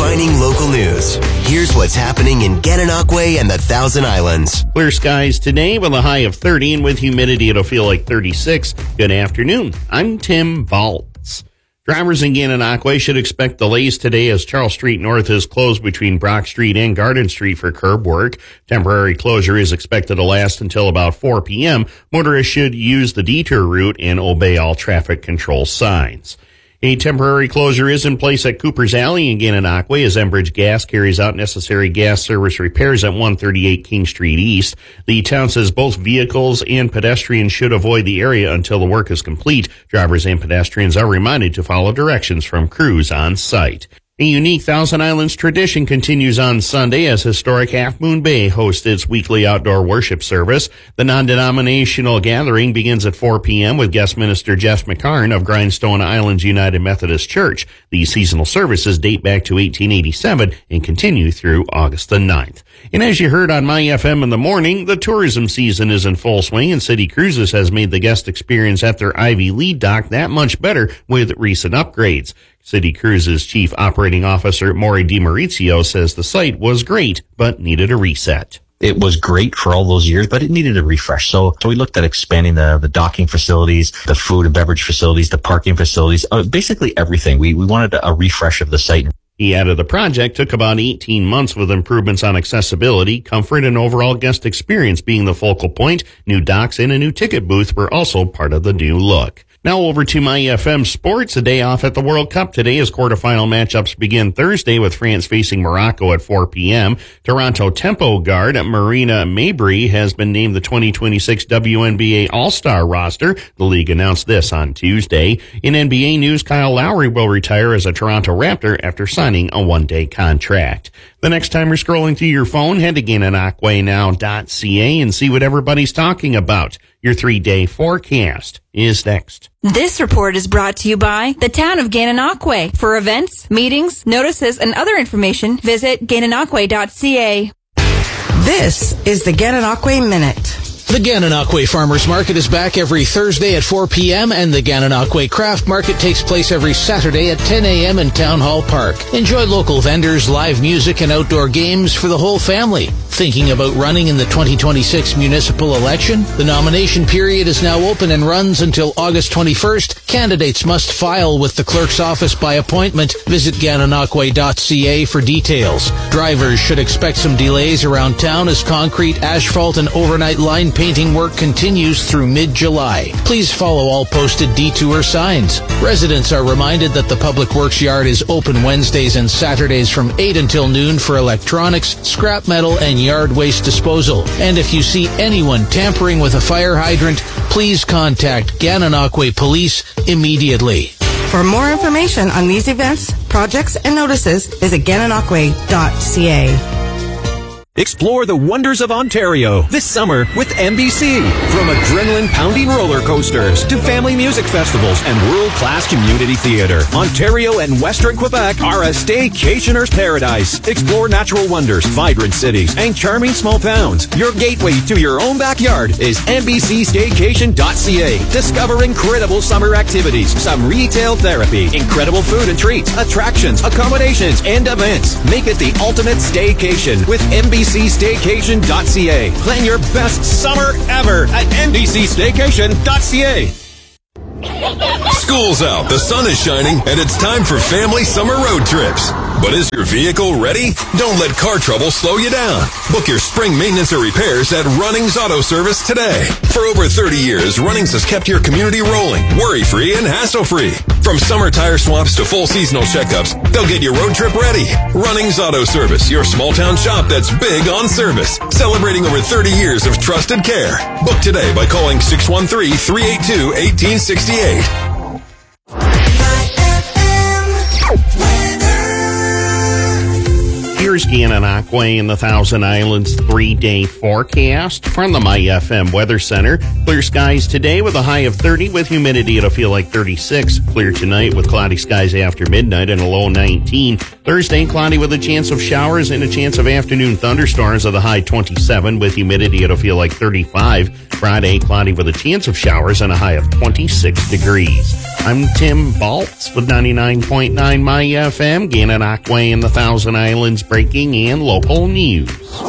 Shining local news. Here's what's happening in Gananoque and the Thousand Islands. Clear skies today with a high of 30, and with humidity it'll feel like 36. Good afternoon. I'm Tim Baltz. Drivers in Gananoque should expect delays today as Charles Street North is closed between Brock Street and Garden Street for curb work. Temporary closure is expected to last until about 4 p.m. Motorists should use the detour route and obey all traffic control signs. A temporary closure is in place at Cooper's Alley in Gananoque as Enbridge Gas carries out necessary gas service repairs at 138 King Street East. The town says both vehicles and pedestrians should avoid the area until the work is complete. Drivers and pedestrians are reminded to follow directions from crews on site. A unique Thousand Islands tradition continues on Sunday as historic Half Moon Bay hosts its weekly outdoor worship service. The non-denominational gathering begins at 4 p.m. with guest minister Jeff McCarn of Grindstone Islands United Methodist Church. The seasonal services date back to 1887 and continue through August the 9th. And as you heard on My FM in the morning, the tourism season is in full swing, and City Cruises has made the guest experience at their Ivy Lead dock that much better with recent upgrades. City Cruises Chief Operating Officer Maury DiMaurizio says the site was great, but needed a reset. It was great for all those years, but it needed a refresh. So we looked at expanding the docking facilities, the food and beverage facilities, the parking facilities, basically everything. We wanted a refresh of the site. He added the project took about 18 months with improvements on accessibility, comfort, and overall guest experience being the focal point. New docks and a new ticket booth were also part of the new look. Now over to My FM Sports, a day off at the World Cup today as quarterfinal matchups begin Thursday with France facing Morocco at 4 p.m. Toronto Tempo guard Marina Mabry has been named the 2026 WNBA All-Star roster. The league announced this on Tuesday. In NBA news, Kyle Lowry will retire as a Toronto Raptor after signing a one-day contract. The next time you're scrolling through your phone, head to GananoqueNow.ca and see what everybody's talking about. Your 3-day forecast is next. This report is brought to you by the town of Gananoque. For events, meetings, notices, and other information, visit Gananoque.ca. This is the Gananoque Minute. The Gananoque Farmers Market is back every Thursday at 4 p.m. and the Gananoque Craft Market takes place every Saturday at 10 a.m. in Town Hall Park. Enjoy local vendors, live music, and outdoor games for the whole family. Thinking about running in the 2026 municipal election? The nomination period is now open and runs until August 21st. Candidates must file with the clerk's office by appointment. Visit Gananoque.ca for details. Drivers should expect some delays around town as concrete, asphalt, and overnight line painting work continues through mid-July. Please follow all posted detour signs. Residents are reminded that the Public Works Yard is open Wednesdays and Saturdays from 8 until noon for electronics, scrap metal, and yard waste disposal. And if you see anyone tampering with a fire hydrant, please contact Gananoque Police immediately. For more information on these events, projects, and notices, visit Gananoque.ca. Explore the wonders of Ontario this summer with NBC. From adrenaline-pounding roller coasters to family music festivals and world-class community theater, Ontario and Western Quebec are a staycationer's paradise. Explore natural wonders, vibrant cities, and charming small towns. Your gateway to your own backyard is NBCStaycation.ca. Discover incredible summer activities, some retail therapy, incredible food and treats, attractions, accommodations, and events. Make it the ultimate staycation with NBCStaycation.ca. Plan your best summer ever at NBCStaycation.ca. School's out, the sun is shining, and it's time for family summer road trips. But is your vehicle ready? Don't let car trouble slow you down. Book your spring maintenance or repairs at Runnings Auto Service today. For over 30 years, Runnings has kept your community rolling, worry-free and hassle-free. From summer tire swaps to full seasonal checkups, they'll get your road trip ready. Runnings Auto Service, your small-town shop that's big on service. Celebrating over 30 years of trusted care. Book today by calling 613-382-1868. Here's Gananoque and the Thousand Islands 3-day forecast from the My FM Weather Center. Clear skies today with a high of 30. With humidity, it'll feel like 36. Clear tonight with cloudy skies after midnight and a low 19. Thursday, cloudy with a chance of showers and a chance of afternoon thunderstorms at a high 27. With humidity, it'll feel like 35. Friday, cloudy with a chance of showers and a high of 26 degrees. I'm Tim Baltz with 99.9 My FM, Gananoque and the Thousand Islands breaking and local news.